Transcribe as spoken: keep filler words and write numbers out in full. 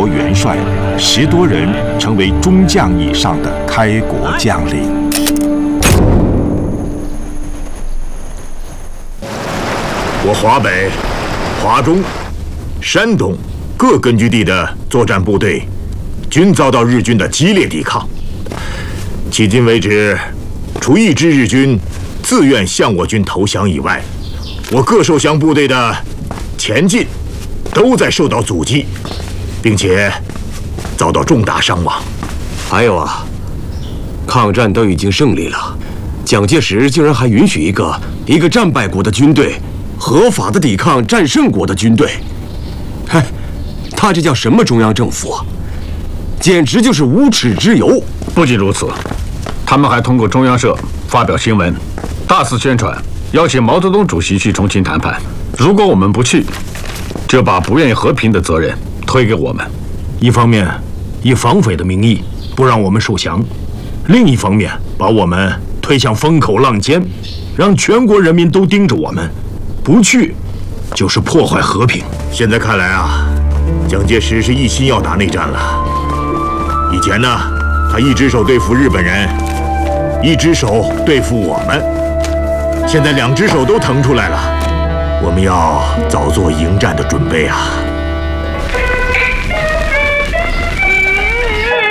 国元帅，十多人成为中将以上的开国将领。 我华北、华中、山东各根据地的作战部队，均遭到日军的激烈抵抗。迄今为止，除一支日军自愿向我军投降以外，我各受降部队的前进都在受到阻击，并且遭到重大伤亡。 还有啊，抗战都已经胜利了，蒋介石竟然还允许一个一个战败国的军队合法的抵抗战胜国的军队，嗨，他这叫什么中央政府啊？简直就是无耻之尤！ 不仅如此，他们还通过中央社发表新闻，大肆宣传，邀请毛泽东主席去重庆谈判。如果我们不去，就把不愿意和平的责任推给我们。 一方面以防匪的名义不让我们受降，另一方面把我们推向风口浪尖，让全国人民都盯着我们。不去，就是破坏和平。 现在看来啊，蒋介石是一心要打内战了。以前呢，他一只手对付日本人，一只手对付我们，现在两只手都腾出来了，我们要早做迎战的准备啊。